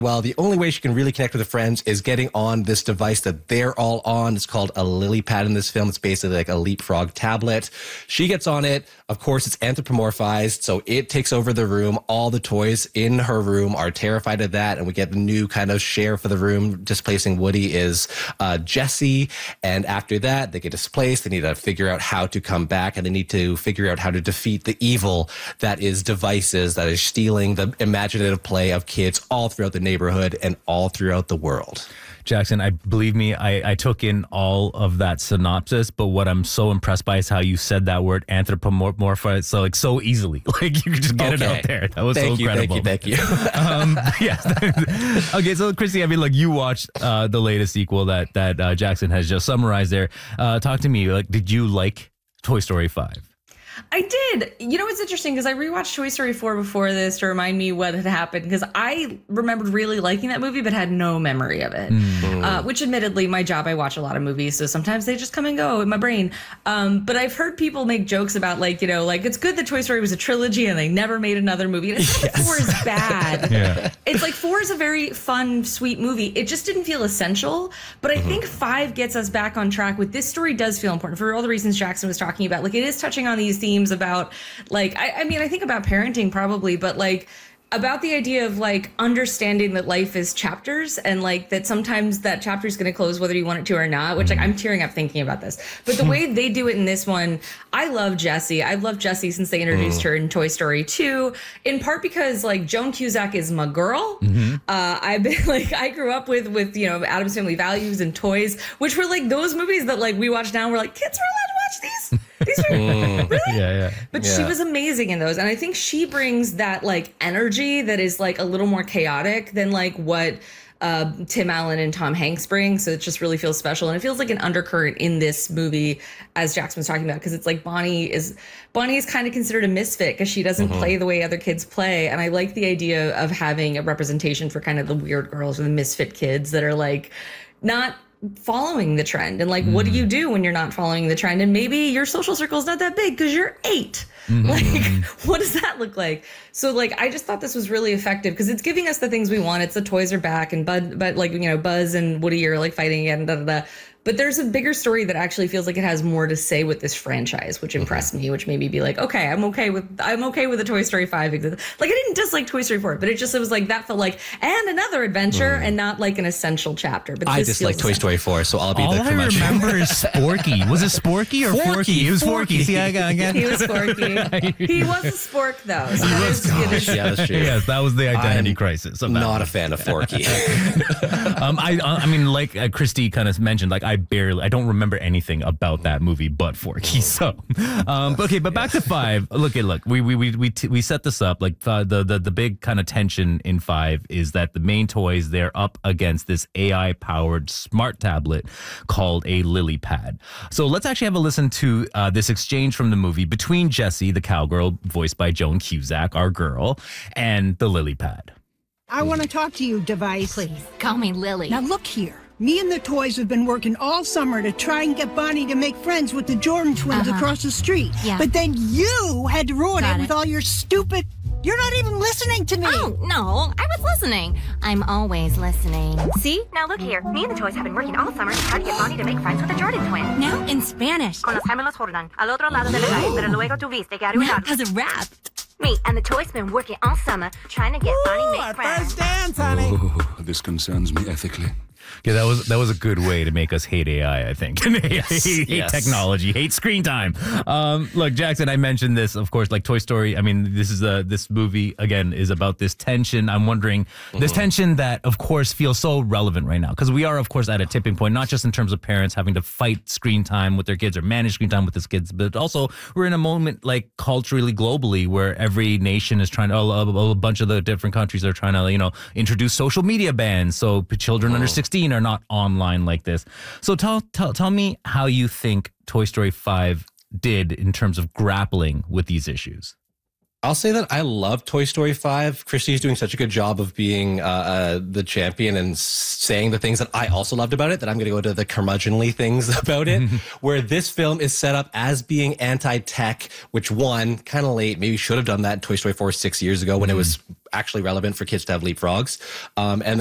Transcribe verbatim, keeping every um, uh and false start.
Well, the only way she can really connect with her friends is getting on this device that they're all on. It's called a lily pad in this film. It's basically like a leapfrog tablet. She gets on it. Of course, it's anthropomorphized, so it takes over the room. All the toys in her room are terrified of that, and we get the new kind of share for the room. Displacing Woody is uh, Jesse, and after that, they get displaced. They need to figure out how to come back, and they need to figure out how to defeat the evil that is devices, that is stealing the imaginative play of kids all throughout the neighborhood and all throughout the world. Jackson, I believe me, I, I took in all of that synopsis, but what I'm so impressed by is how you said that word anthropomorphize so like so easily. Like you could just get okay. it out there. That was thank so you, incredible. Thank you, thank you. um, yes. Okay, so Christy, I mean, like you watched uh, the latest sequel that that uh, Jackson has just summarized there. Uh, talk to me. Like, did you like Toy Story five? I did. You know, it's interesting because I rewatched Toy Story four before this to remind me what had happened, because I remembered really liking that movie but had no memory of it. Mm. Uh, which admittedly, my job, I watch a lot of movies, so sometimes they just come and go in my brain. Um, but I've heard people make jokes about, like, you know, like, it's good that Toy Story was a trilogy and they never made another movie. And it's not yes. like four is bad. yeah. It's like four is a very fun, sweet movie. It just didn't feel essential. But I mm-hmm. think five gets us back on track with this story does feel important for all the reasons Jackson was talking about. Like, it is touching on these themes about, like, I, I mean, I think about parenting probably, but like about the idea of like understanding that life is chapters, and like that sometimes that chapter is going to close whether you want it to or not, which like I'm tearing up thinking about this. But the way they do it in this one, I love Jessie. I've loved Jessie since they introduced mm. her in Toy Story two, in part because like Joan Cusack is my girl. Mm-hmm. Uh, I've been like, I grew up with, with, you know, Addams Family Values and Toys, which were like those movies that like we watch now. We're like, kids are allowed to watch these. These are mm. really? Yeah, yeah. But yeah. she was amazing in those. And I think she brings that like energy that is like a little more chaotic than like what uh, Tim Allen and Tom Hanks bring. So it just really feels special. And it feels like an undercurrent in this movie, as Jackson was talking about, because it's like Bonnie is Bonnie is kind of considered a misfit because she doesn't mm-hmm. play the way other kids play. And I like the idea of having a representation for kind of the weird girls or the misfit kids that are like not following the trend. And like, mm. what do you do when you're not following the trend? And maybe your social circle is not that big because you're eight. Mm-hmm. Like, what does that look like? So like, I just thought this was really effective because it's giving us the things we want. It's the toys are back, and Bud, but like, you know, Buzz and Woody are like fighting again, da, da, da. But there's a bigger story that actually feels like it has more to say with this franchise, which impressed me, which made me be like, okay, I'm okay with I'm okay with a Toy Story five. Like, I didn't dislike Toy Story four, but it just it was like that felt like and another adventure mm. and not like an essential chapter. But I dislike Toy Story four, so I'll be All the I remember is Sporky. Was it Sporky or Forky? Forky? It was Forky. Forky. See, I got again. He was Sporky. He was a spork though. So he that was. is, Gosh, yeah, that's true. Yes, that was the identity I'm crisis. Of that not one. a fan of Forky. um, I I mean, like uh, Christy kind of mentioned, like I barely, I don't remember anything about that movie but Forky. So, um, okay, but back to five. Look at look, we we we we t- we set this up like uh, the the the big kind of tension in five is that the main toys, they're up against this A I powered smart tablet called a lily pad. So let's actually have a listen to uh, this exchange from the movie between Jessie, the cowgirl voiced by Joan Cusack, our girl, and the lily pad. I want to talk to you, device. Please, call me Lily. Now look here. Me and the toys have been working all summer to try and get Bonnie to make friends with the Jordan twins uh-huh. across the street. Yeah. But then you had to ruin Got it, it with all your stupid... You're not even listening to me. Oh, no, I was listening. I'm always listening. See? Now look here. Me and the toys have been working all summer to try to get Bonnie to make friends with the Jordan twins. Now in Spanish. Con los gemelos Jordan. Al otro lado de la calle, pero luego tuviste que arruinar. Has a rap. Me and the toys been working all summer trying to get Ooh, Bonnie make our friends. first dance, honey. Oh, this concerns me ethically. Yeah, that was that was a good way to make us hate A I, I think. hate Yes, hate yes. technology, hate screen time. Um, look, Jackson, I mentioned this, of course, like Toy Story. I mean, this is a this movie again is about this tension. I'm wondering mm-hmm. this tension that, of course, feels so relevant right now because we are, of course, at a tipping point, not just in terms of parents having to fight screen time with their kids or manage screen time with their kids, but also we're in a moment like culturally, globally, where every nation is trying to, a, a bunch of the different countries are trying to, you know, introduce social media bans so children oh. under sixteen are not online like this. So tell, tell tell me how you think Toy Story five did in terms of grappling with these issues. I'll say that I love Toy Story five. Christy's doing such a good job of being uh, uh, the champion and saying the things that I also loved about it, that I'm going to go to the curmudgeonly things about it, where this film is set up as being anti-tech, which one, kind of late, maybe should have done that in Toy Story four six years ago when mm. it was actually relevant for kids to have leapfrogs. Um, and